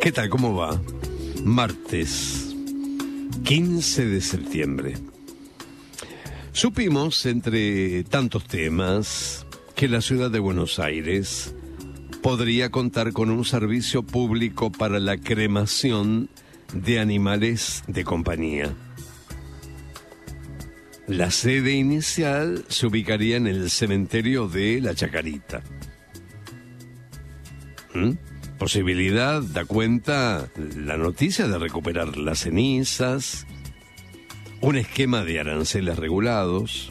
¿Qué tal? ¿Cómo va? Martes 15 de septiembre. Supimos, entre tantos temas, que la ciudad de Buenos Aires podría contar con un servicio público para la cremación de animales de compañía. La sede inicial se ubicaría en el cementerio de La Chacarita. Posibilidad, da cuenta la noticia, de recuperar las cenizas, un esquema de aranceles regulados.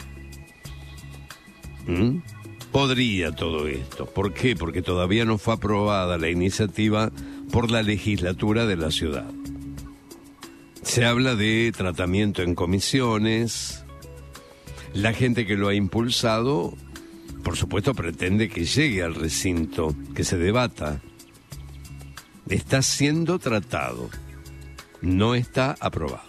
Podría todo esto. ¿Por qué? Porque todavía no fue aprobada la iniciativa por la legislatura de la ciudad. Se habla de tratamiento en comisiones. La gente que lo ha impulsado, por supuesto, pretende que llegue al recinto, que se debata. Está siendo tratado, no está aprobado.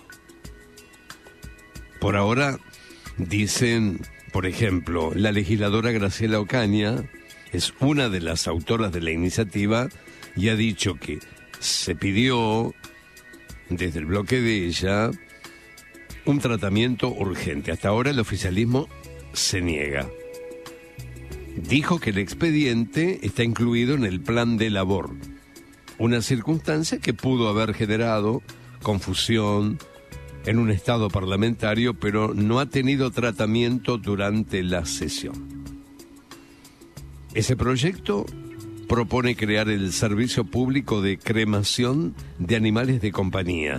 Por ahora, dicen, por ejemplo, la legisladora Graciela Ocaña es una de las autoras de la iniciativa y ha dicho que se pidió, desde el bloque de ella, un tratamiento urgente. Hasta ahora el oficialismo se niega. Dijo que el expediente está incluido en el plan de labor, una circunstancia que pudo haber generado confusión en un estado parlamentario, pero no ha tenido tratamiento durante la sesión. Ese proyecto propone crear el servicio público de cremación de animales de compañía.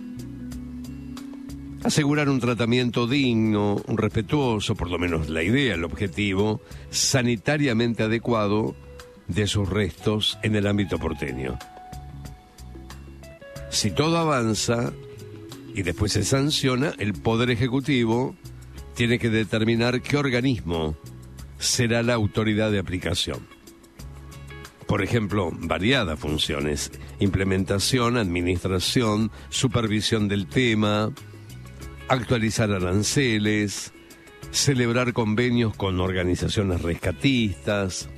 Asegurar un tratamiento digno, respetuoso, por lo menos la idea, el objetivo, sanitariamente adecuado de sus restos en el ámbito porteño. Si todo avanza y después se sanciona, el Poder Ejecutivo tiene que determinar qué organismo será la autoridad de aplicación. Por ejemplo, variadas funciones: implementación, administración, supervisión del tema, actualizar aranceles, celebrar convenios con organizaciones rescatistas.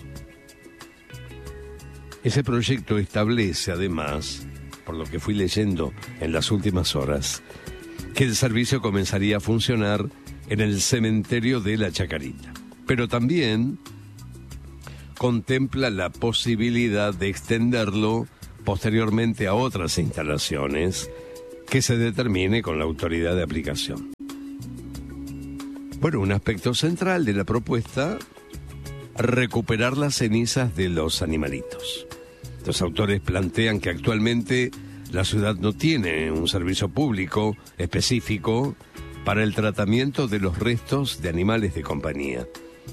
Ese proyecto establece, además, por lo que fui leyendo en las últimas horas, que el servicio comenzaría a funcionar en el cementerio de La Chacarita. Pero también contempla la posibilidad de extenderlo posteriormente a otras instalaciones que se determine con la autoridad de aplicación. Bueno, un aspecto central de la propuesta: recuperar las cenizas de los animalitos. Los autores plantean que actualmente la ciudad no tiene un servicio público específico para el tratamiento de los restos de animales de compañía.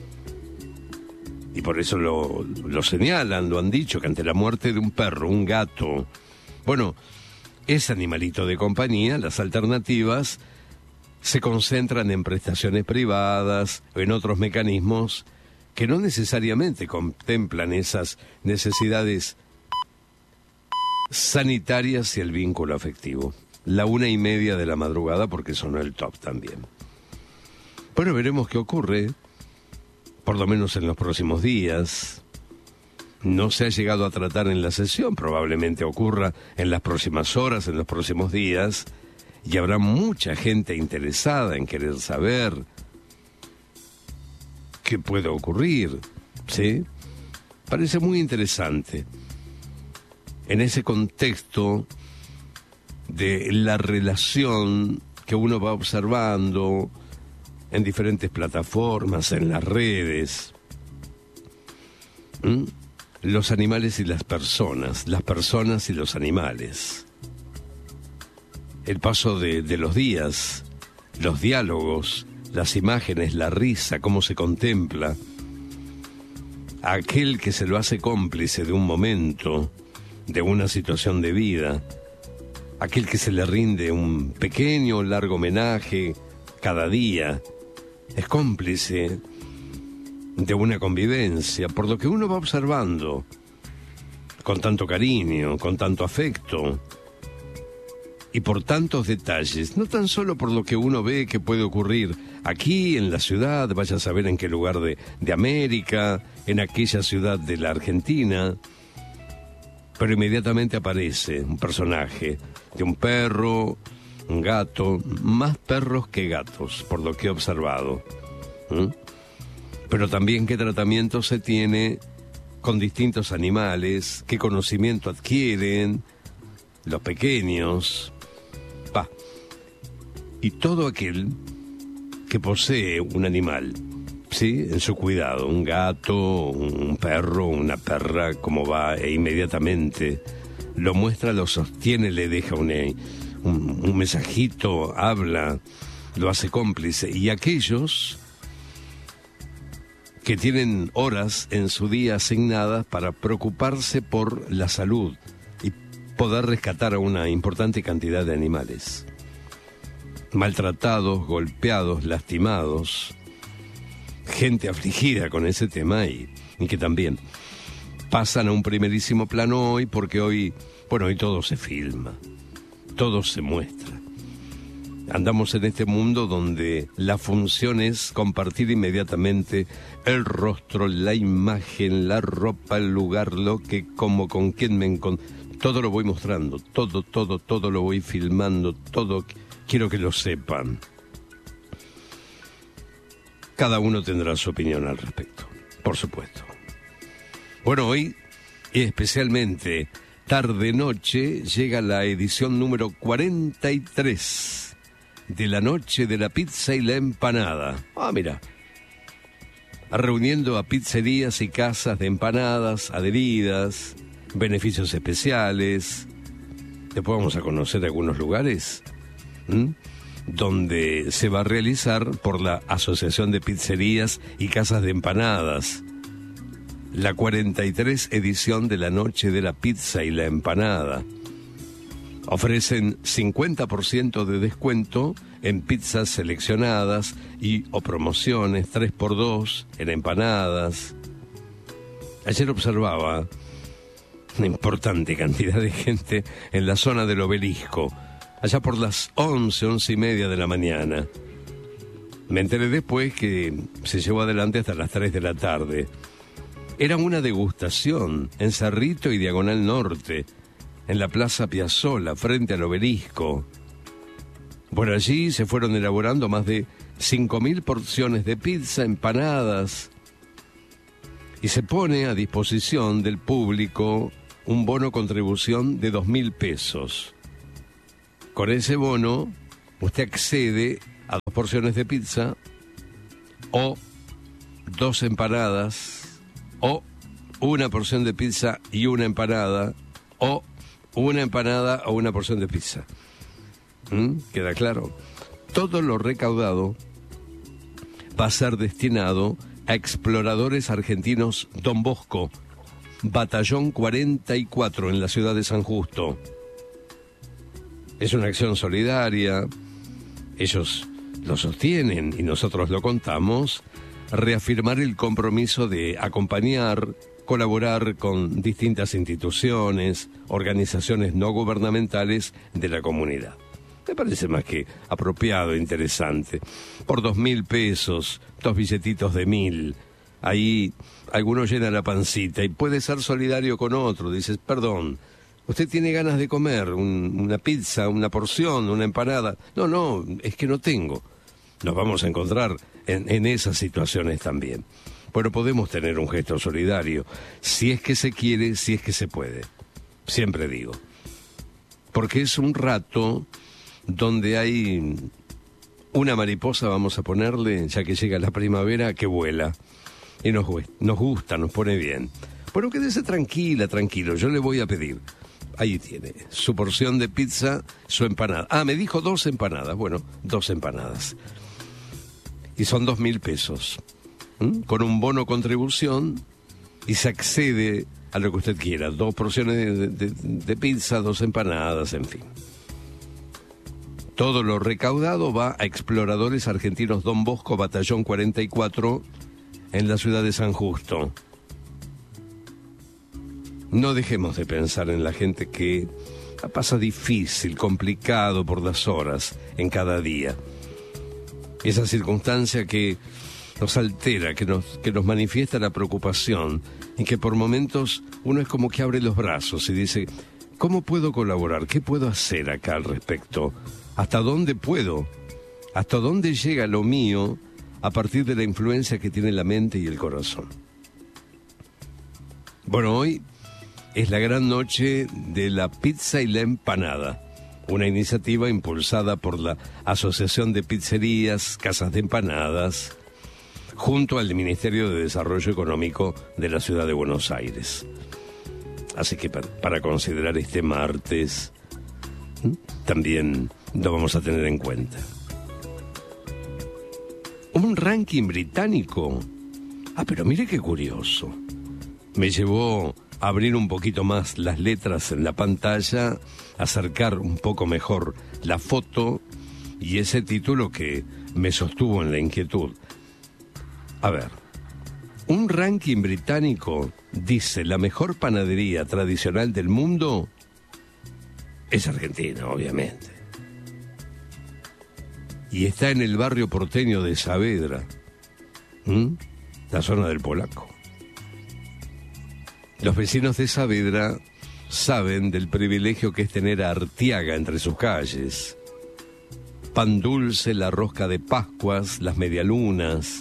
Y por eso lo señalan, lo han dicho, que ante la muerte de un perro, un gato, bueno, ese animalito de compañía, las alternativas se concentran en prestaciones privadas o en otros mecanismos que no necesariamente contemplan esas necesidades sanitarias y el vínculo afectivo. 1:30 de la madrugada, porque sonó el top también. Bueno, veremos qué ocurre, por lo menos en los próximos días. No se ha llegado a tratar en la sesión, probablemente ocurra en las próximas horas, en los próximos días, y habrá mucha gente interesada en querer saber qué puede ocurrir, ¿sí? Parece muy interesante. En ese contexto de la relación que uno va observando en diferentes plataformas, en las redes, los animales y las personas y los animales. El paso de los días, los diálogos, las imágenes, la risa, cómo se contempla. Aquel que se lo hace cómplice de un momento, de una situación de vida, aquel que se le rinde un pequeño o largo homenaje cada día, es cómplice de una convivencia, por lo que uno va observando con tanto cariño, con tanto afecto y por tantos detalles, no tan solo por lo que uno ve que puede ocurrir aquí en la ciudad, vaya a saber en qué lugar de América, en aquella ciudad de la Argentina, pero inmediatamente aparece un personaje de un perro, un gato, más perros que gatos, por lo que he observado. Pero también qué tratamiento se tiene con distintos animales, qué conocimiento adquieren los pequeños. Y todo aquel que posee un animal, ¿sí?, en su cuidado, un gato, un perro, una perra, cómo va, e inmediatamente lo muestra, lo sostiene, le deja un mensajito, habla, lo hace cómplice. Y aquellos que tienen horas en su día asignadas para preocuparse por la salud y poder rescatar a una importante cantidad de animales maltratados, golpeados, lastimados, gente afligida con ese tema y que también pasan a un primerísimo plano hoy, porque hoy todo se filma, todo se muestra. Andamos en este mundo donde la función es compartir inmediatamente el rostro, la imagen, la ropa, el lugar, lo que como, con quién me encontré. Todo lo voy mostrando, todo lo voy filmando, todo quiero que lo sepan. Cada uno tendrá su opinión al respecto, por supuesto. Bueno, hoy, y especialmente tarde-noche, llega la edición número 43 de la Noche de la Pizza y la Empanada. Mira, reuniendo a pizzerías y casas de empanadas adheridas, beneficios especiales. Después vamos a conocer algunos lugares donde se va a realizar por la Asociación de Pizzerías y Casas de Empanadas la 43 edición de la Noche de la Pizza y la Empanada. Ofrecen 50% de descuento en pizzas seleccionadas o promociones 3x2 en empanadas. Ayer observaba una importante cantidad de gente en la zona del Obelisco, allá por las 11:30 de la mañana. Me enteré después que se llevó adelante hasta las 3 de la tarde. Era una degustación en Cerrito y Diagonal Norte, en la Plaza Piazzolla, frente al Obelisco. Por allí se fueron elaborando más de 5.000 porciones de pizza, empanadas, y se pone a disposición del público un bono contribución de 2.000 pesos. Con ese bono, usted accede a 2 porciones de pizza, o 2 empanadas, o una porción de pizza y una empanada, o una empanada o una porción de pizza. ¿Queda claro? Todo lo recaudado va a ser destinado a Exploradores Argentinos Don Bosco, Batallón 44, en la ciudad de San Justo. Es una acción solidaria, ellos lo sostienen y nosotros lo contamos, reafirmar el compromiso de acompañar, colaborar con distintas instituciones, organizaciones no gubernamentales de la comunidad. Me parece más que apropiado e interesante. Por 2.000 pesos, 2 billetitos de 1.000, ahí alguno llena la pancita y puede ser solidario con otro. Dices, perdón, usted tiene ganas de comer una pizza, una porción, una empanada. No, es que no tengo. Nos vamos a encontrar en esas situaciones también. Bueno, podemos tener un gesto solidario, si es que se quiere, si es que se puede. Siempre digo. Porque es un rato donde hay una mariposa, vamos a ponerle, ya que llega la primavera, que vuela. Y nos gusta, nos pone bien. Bueno, quédese tranquilo, yo le voy a pedir. Ahí tiene, su porción de pizza, su empanada. Me dijo 2 empanadas. Bueno, 2 empanadas. Y son 2.000 pesos. Con un bono contribución, y se accede a lo que usted quiera. 2 porciones de pizza, 2 empanadas, en fin. Todo lo recaudado va a Exploradores Argentinos Don Bosco, Batallón 44, en la ciudad de San Justo. No dejemos de pensar en la gente que la pasa difícil, complicado por las horas en cada día. Esa circunstancia que nos altera, que nos manifiesta la preocupación y que por momentos uno es como que abre los brazos y dice, ¿cómo puedo colaborar? ¿Qué puedo hacer acá al respecto? ¿Hasta dónde puedo? ¿Hasta dónde llega lo mío a partir de la influencia que tiene la mente y el corazón? Bueno, hoy es la gran noche de la pizza y la empanada, una iniciativa impulsada por la Asociación de Pizzerías, Casas de Empanadas, junto al Ministerio de Desarrollo Económico de la Ciudad de Buenos Aires. Así que para considerar este martes, también lo vamos a tener en cuenta. Un ranking británico. Pero mire qué curioso. Me llevó a abrir un poquito más las letras en la pantalla, acercar un poco mejor la foto y ese título que me sostuvo en la inquietud. A ver, un ranking británico dice la mejor panadería tradicional del mundo es Argentina, obviamente. Y está en el barrio porteño de Saavedra, la zona del Polaco. Los vecinos de Saavedra saben del privilegio que es tener a Artiaga entre sus calles. Pan dulce, la rosca de Pascuas, las medialunas.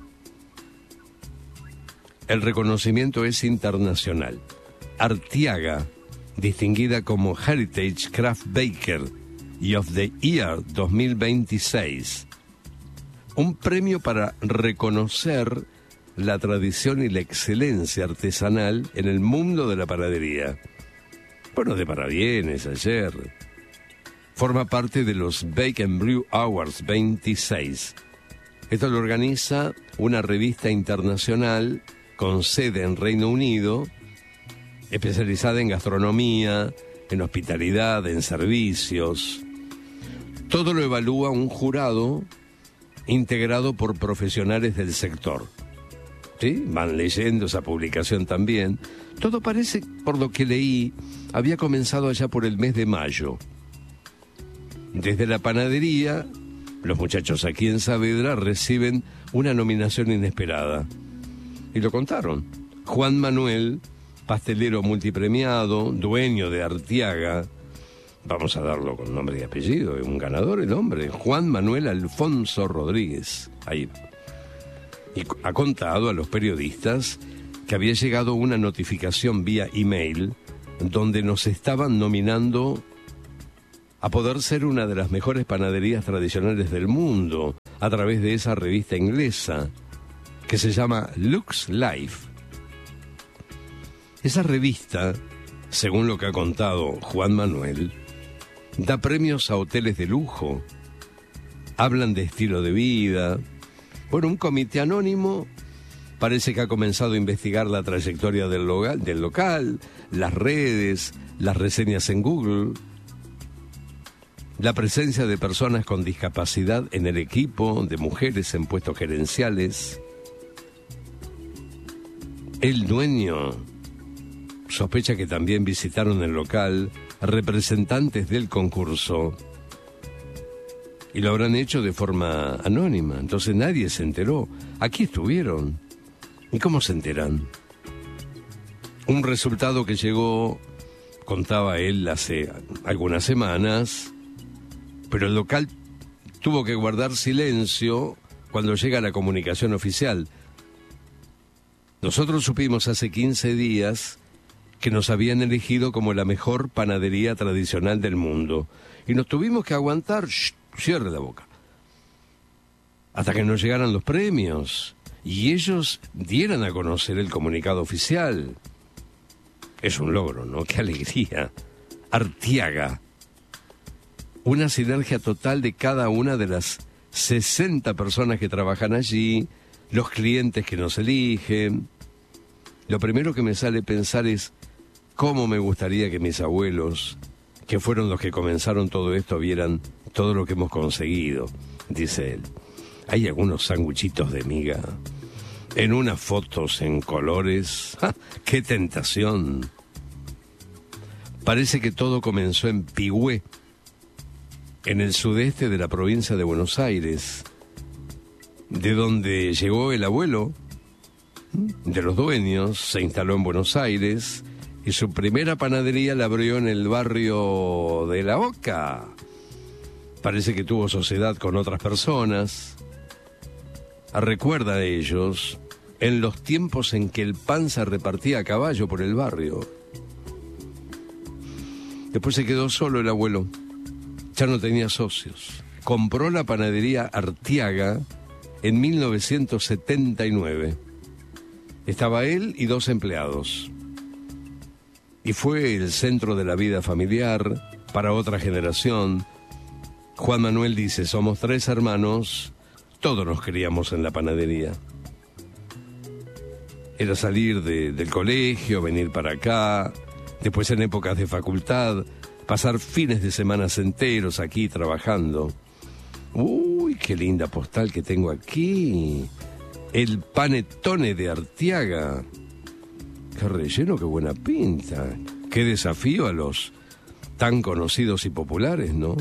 El reconocimiento es internacional. Artiaga, distinguida como Heritage Craft Baker y of the Year 2026. Un premio para reconocer la tradición y la excelencia artesanal en el mundo de la panadería. Bueno, de parabienes ayer. Forma parte de los Bake and Brew Awards 26. Esto lo organiza una revista internacional con sede en Reino Unido, especializada en gastronomía, en hospitalidad, en servicios. Todo lo evalúa un jurado integrado por profesionales del sector. ¿Sí? Van leyendo esa publicación también. Todo parece, por lo que leí, había comenzado allá por el mes de mayo. Desde la panadería, los muchachos aquí en Saavedra reciben una nominación inesperada. Y lo contaron. Juan Manuel, pastelero multipremiado, dueño de Artiaga, vamos a darlo con nombre y apellido, es un ganador el hombre, Juan Manuel Alfonso Rodríguez. Ahí. Y ha contado a los periodistas que había llegado una notificación vía email donde nos estaban nominando a poder ser una de las mejores panaderías tradicionales del mundo a través de esa revista inglesa que se llama Lux Life. Esa revista, según lo que ha contado Juan Manuel, da premios a hoteles de lujo, hablan de estilo de vida. Bueno, un comité anónimo parece que ha comenzado a investigar la trayectoria del local, las redes, las reseñas en Google, la presencia de personas con discapacidad en el equipo, de mujeres en puestos gerenciales. El dueño sospecha que también visitaron el local representantes del concurso y lo habrán hecho de forma anónima, entonces nadie se enteró. Aquí estuvieron. ¿Y cómo se enteran? Un resultado que llegó, contaba él hace algunas semanas, pero el local tuvo que guardar silencio cuando llega la comunicación oficial. Nosotros supimos hace 15 días que nos habían elegido como la mejor panadería tradicional del mundo. Y nos tuvimos que aguantar, cierre la boca, hasta que nos llegaran los premios y ellos dieran a conocer el comunicado oficial. Es un logro, ¿no? ¡Qué alegría! Artiaga. Una sinergia total de cada una de las 60 personas que trabajan allí, los clientes que nos eligen. Lo primero que me sale pensar es cómo me gustaría que mis abuelos, que fueron los que comenzaron todo esto, vieran todo lo que hemos conseguido, dice él. Hay algunos sanguchitos de miga, en unas fotos en colores. ¡Ja! ¡Qué tentación! Parece que todo comenzó en Pigüé, en el sudeste de la provincia de Buenos Aires, de donde llegó el abuelo de los dueños, se instaló en Buenos Aires, y su primera panadería la abrió en el barrio de La Boca. Parece que tuvo sociedad con otras personas. Recuerda a ellos en los tiempos en que el pan se repartía a caballo por el barrio. Después se quedó solo el abuelo. Ya no tenía socios. Compró la panadería Artiaga en 1979. Estaba él y 2 empleados. Y fue el centro de la vida familiar para otra generación. Juan Manuel dice, somos 3 hermanos, todos nos criamos en la panadería. Era salir del colegio, venir para acá, después en épocas de facultad, pasar fines de semana enteros aquí trabajando. Uy, qué linda postal que tengo aquí. El Panettone de Artiaga. Qué relleno, qué buena pinta. Qué desafío a los tan conocidos y populares, ¿no?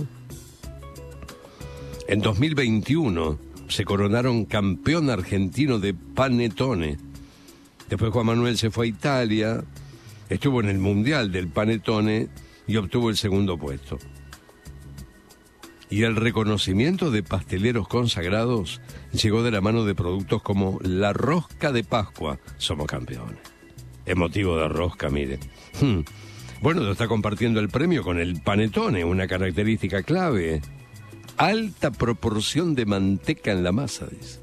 En 2021 se coronaron campeón argentino de Panettone. Después Juan Manuel se fue a Italia, estuvo en el Mundial del Panettone y obtuvo el 2º puesto. Y el reconocimiento de pasteleros consagrados llegó de la mano de productos como la rosca de Pascua. Somos campeones. Es motivo de rosca, mire. Bueno, lo está compartiendo el premio con el Panettone, una característica clave. Alta proporción de manteca en la masa, dice.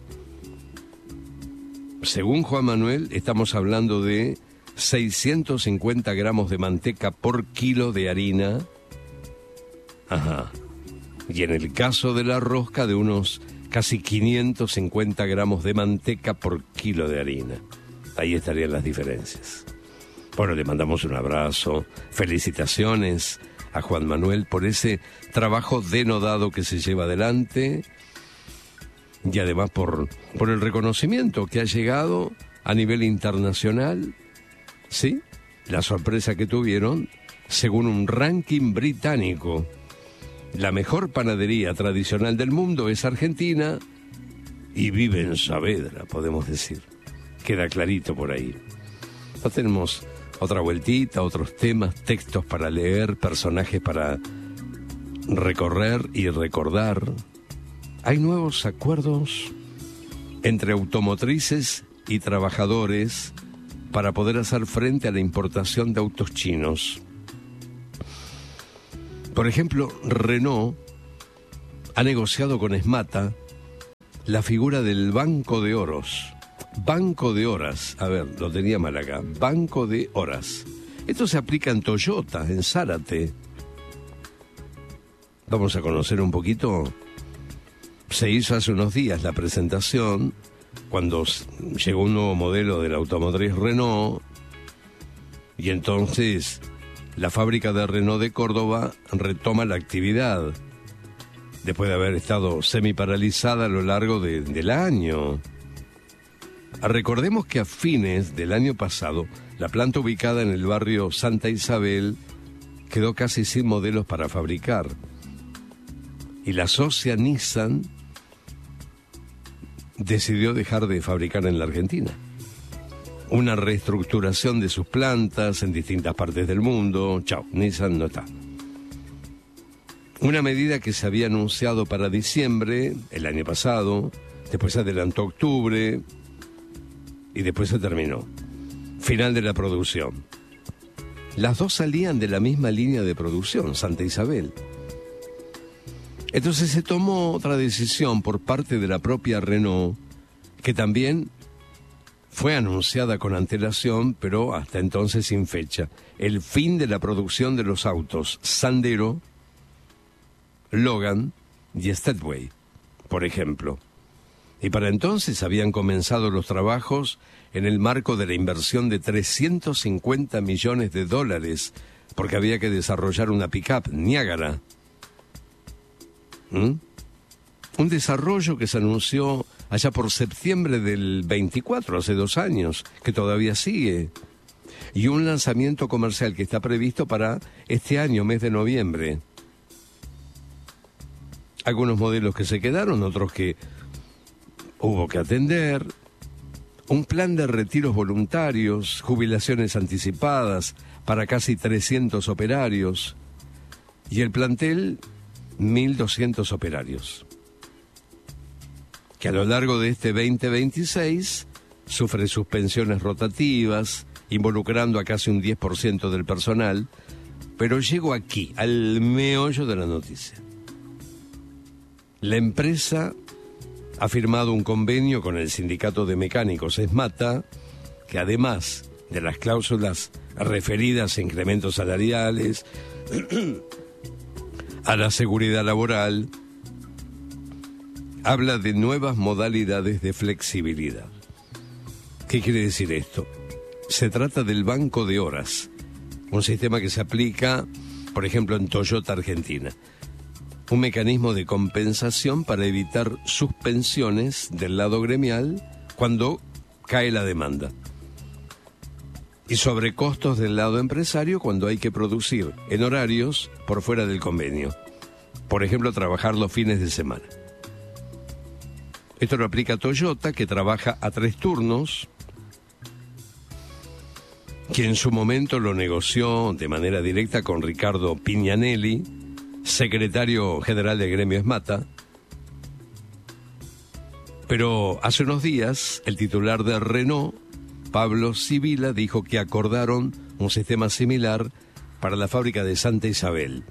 Según Juan Manuel, estamos hablando de 650 gramos de manteca por kilo de harina. Ajá. Y en el caso de la rosca, de unos casi 550 gramos de manteca por kilo de harina. Ahí estarían las diferencias. Bueno, le mandamos un abrazo, felicitaciones a Juan Manuel por ese trabajo denodado que se lleva adelante y además por el reconocimiento que ha llegado a nivel internacional. Sí, la sorpresa que tuvieron, según un ranking británico. La mejor panadería tradicional del mundo es Argentina y vive en Saavedra, podemos decir. Queda clarito por ahí. No tenemos otra vueltita, otros temas, textos para leer, personajes para recorrer y recordar. Hay nuevos acuerdos entre automotrices y trabajadores para poder hacer frente a la importación de autos chinos. Por ejemplo, Renault ha negociado con Esmata la figura del Banco de Oros. Banco de Horas, a ver, lo tenía mal acá, Banco de Horas. Esto se aplica en Toyota, en Zárate. Vamos a conocer un poquito. Se hizo hace unos días la presentación, cuando llegó un nuevo modelo de la automotriz Renault, y entonces la fábrica de Renault de Córdoba retoma la actividad, después de haber estado semiparalizada a lo largo del año. Recordemos que a fines del año pasado, la planta ubicada en el barrio Santa Isabel quedó casi sin modelos para fabricar. Y la socia Nissan decidió dejar de fabricar en la Argentina. Una reestructuración de sus plantas en distintas partes del mundo. Chao, Nissan no está. Una medida que se había anunciado para diciembre, el año pasado, después se adelantó a octubre y después se terminó. Final de la producción. Las dos salían de la misma línea de producción, Santa Isabel. Entonces se tomó otra decisión por parte de la propia Renault, que también fue anunciada con antelación, pero hasta entonces sin fecha. El fin de la producción de los autos Sandero, Logan y Stepway, por ejemplo. Y para entonces habían comenzado los trabajos en el marco de la inversión de $350 millones, porque había que desarrollar una pick-up Niágara. Un desarrollo que se anunció allá por septiembre del 24, hace 2 años, que todavía sigue. Y un lanzamiento comercial que está previsto para este año, mes de noviembre. Algunos modelos que se quedaron, otros que hubo que atender. Un plan de retiros voluntarios, jubilaciones anticipadas, para casi 300 operarios y el plantel 1.200 operarios, que a lo largo de este 2026 sufre suspensiones rotativas, involucrando a casi un 10% del personal, pero llego aquí, al meollo de la noticia. La empresa ha firmado un convenio con el sindicato de mecánicos ESMATA, que además de las cláusulas referidas a incrementos salariales, a la seguridad laboral, habla de nuevas modalidades de flexibilidad. ¿Qué quiere decir esto? Se trata del banco de horas, un sistema que se aplica, por ejemplo, en Toyota Argentina. Un mecanismo de compensación para evitar suspensiones del lado gremial cuando cae la demanda. Y sobrecostos del lado empresario cuando hay que producir en horarios por fuera del convenio. Por ejemplo, trabajar los fines de semana. Esto lo aplica Toyota, que trabaja a 3 turnos, que en su momento lo negoció de manera directa con Ricardo Pignanelli, secretario general del gremio ESMATA. Pero hace unos días, el titular de Renault, Pablo Sibila, dijo que acordaron un sistema similar para la fábrica de Santa Isabel.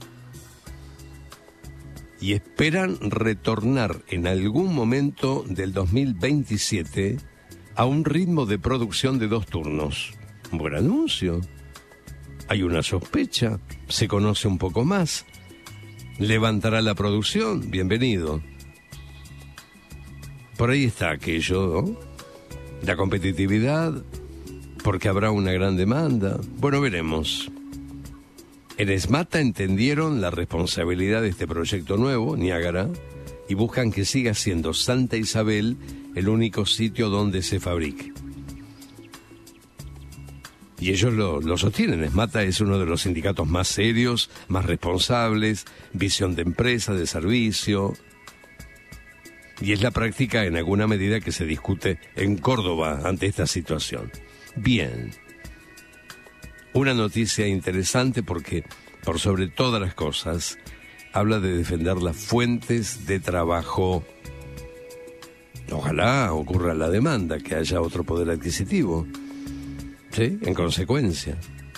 Y esperan retornar en algún momento del 2027 a un ritmo de producción de 2 turnos. Un buen anuncio. Hay una sospecha, se conoce un poco más. ¿Levantará la producción? Bienvenido. Por ahí está aquello, ¿no? La competitividad, porque habrá una gran demanda. Bueno, veremos. En ESMATA entendieron la responsabilidad de este proyecto nuevo, Niágara, y buscan que siga siendo Santa Isabel el único sitio donde se fabrique. Y ellos lo sostienen. ESMATA es uno de los sindicatos más serios, más responsables, visión de empresa, de servicio. Y es la práctica en alguna medida que se discute en Córdoba ante esta situación. Bien. Una noticia interesante porque, por sobre todas las cosas, habla de defender las fuentes de trabajo. Ojalá ocurra la demanda, que haya otro poder adquisitivo. Sí, en consecuencia.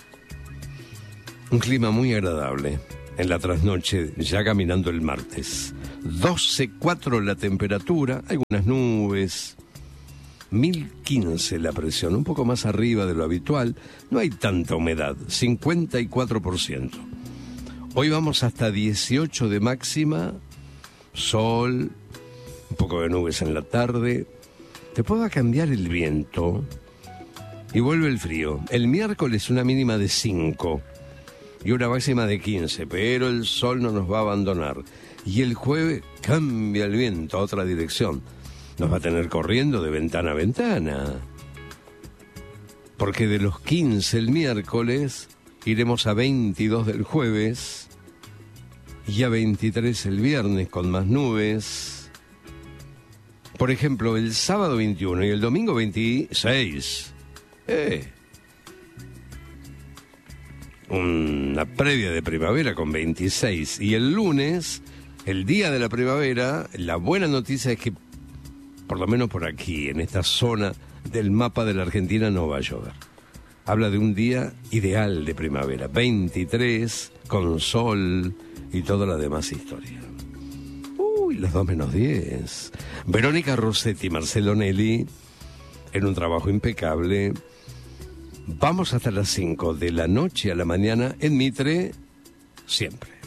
Un clima muy agradable en la trasnoche, ya caminando el martes. 12,4 la temperatura, algunas nubes. 1015 la presión, un poco más arriba de lo habitual. No hay tanta humedad, 54%. Hoy vamos hasta 18 de máxima, sol, un poco de nubes en la tarde. Después va a cambiar el viento y vuelve el frío. El miércoles una mínima de 5 y una máxima de 15, pero el sol no nos va a abandonar. Y el jueves cambia el viento a otra dirección. Nos va a tener corriendo de ventana a ventana. Porque de los 15 el miércoles iremos a 22 del jueves y a 23 el viernes con más nubes. Por ejemplo, el sábado 21 y el domingo 26. Una previa de primavera con 26. Y el lunes, el día de la primavera, la buena noticia es que, por lo menos por aquí, en esta zona del mapa de la Argentina, no va a llover. Habla de un día ideal de primavera, 23, con sol y toda la demás historia. Uy, las 2:10. Verónica Rossetti y Marcelo Nelly, en un trabajo impecable. Vamos hasta las 5 de la noche a la mañana en Mitre, siempre.